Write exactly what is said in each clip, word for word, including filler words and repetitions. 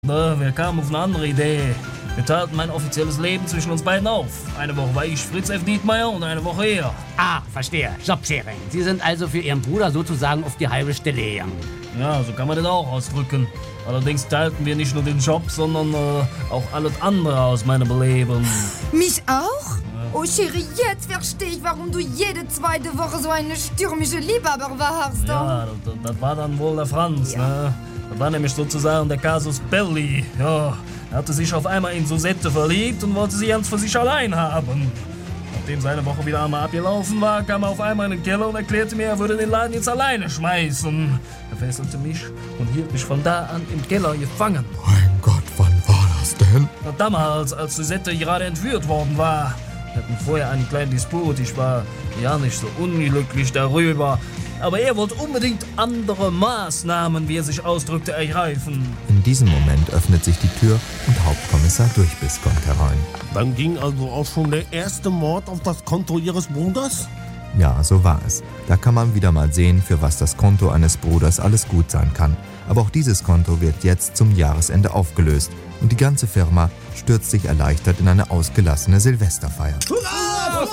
Na, wir kamen auf eine andere Idee. Wir teilten mein offizielles Leben zwischen uns beiden auf. Eine Woche war ich Fritz F. Dietmeier und eine Woche er. Ah, verstehe. Jobsharing. Sie sind also für Ihren Bruder sozusagen auf die halbe Stelle gegangen. Ja, so kann man das auch ausdrücken. Allerdings teilten wir nicht nur den Job, sondern äh, auch alles andere aus meinem Leben. Mich auch? Oh, Chérie, jetzt verstehe ich, warum du jede zweite Woche so eine stürmische Liebhaber warst. Ja, das, das war dann wohl der Franz, ja. Ne? Das war nämlich sozusagen der Casus Belli. Ja, er hatte sich auf einmal in Susette verliebt und wollte sie ganz für sich allein haben. Nachdem seine Woche wieder einmal abgelaufen war, kam er auf einmal in den Keller und erklärte mir, er würde den Laden jetzt alleine schmeißen. Er fesselte mich und hielt mich von da an im Keller gefangen. Mein Gott, wann war das denn? Damals, als Susette gerade entführt worden war. Wir hatten vorher einen kleinen Disput, ich war ja nicht so unglücklich darüber. Aber er wollte unbedingt andere Maßnahmen, wie er sich ausdrückte, ergreifen. In diesem Moment öffnet sich die Tür und Hauptkommissar Durchbiss kommt herein. Dann ging also auch schon der erste Mord auf das Konto Ihres Bruders? Ja, so war es. Da kann man wieder mal sehen, für was das Konto eines Bruders alles gut sein kann. Aber auch dieses Konto wird jetzt zum Jahresende aufgelöst. Und die ganze Firma stürzt sich erleichtert in eine ausgelassene Silvesterfeier. Hurra!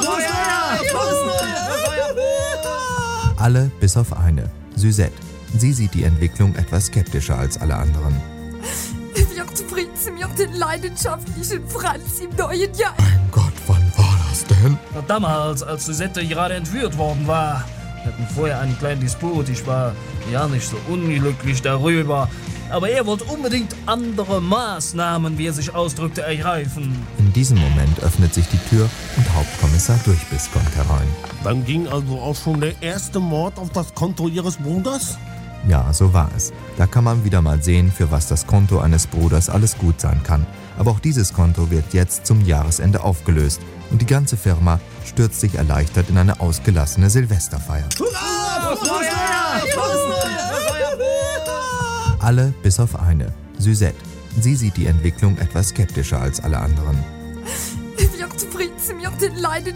Alle bis auf eine, Suzette. Sie sieht die Entwicklung etwas skeptischer als alle anderen. Wird Fritz mir den leidenschaftlichen Franz im neuen Jahr? Mein Gott, wann war das denn? Damals, als Susette gerade entführt worden war. Wir hatten vorher einen kleinen Disput, ich war ja nicht so unglücklich darüber. Aber er wollte unbedingt andere Maßnahmen, wie er sich ausdrückte, ergreifen. In diesem Moment öffnet sich die Tür und Hauptkommissar Durchbiss kommt herein. Dann ging also auch schon der erste Mord auf das Konto Ihres Bruders? Ja, so war es. Da kann man wieder mal sehen, für was das Konto eines Bruders alles gut sein kann. Aber auch dieses Konto wird jetzt zum Jahresende aufgelöst. Und die ganze Firma stürzt sich erleichtert in eine ausgelassene Silvesterfeier. Alle bis auf eine, Suzette. Sie sieht die Entwicklung etwas skeptischer als alle anderen. Wird Fritz mir den leidenschaftlichen